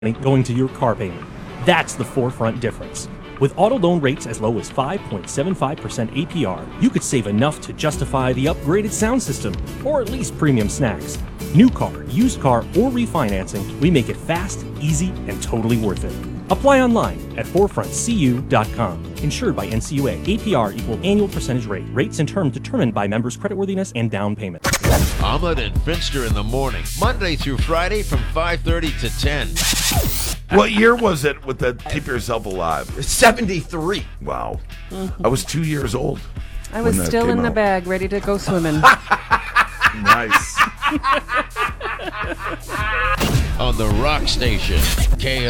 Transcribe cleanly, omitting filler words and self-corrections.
going to your car payment. That's the 4Front difference. With auto loan rates as low as 5.75% APR, you could save enough to justify the upgraded sound system, or at least premium snacks. New car, used car, or refinancing, we make it fast, easy, and totally worth it. Apply online at 4frontcu.com. Insured by NCUA. APR equal annual percentage rate. Rates and terms determined by members' creditworthiness and down payment. Ahmed and Finster in the morning, Monday through Friday from 5:30 to 10. What year was it with the Keep Yourself Alive? 73. Wow. I was 2 years old. I was when that still came in the out. bag, ready to go swimming. Nice. On the Rock Station, KO.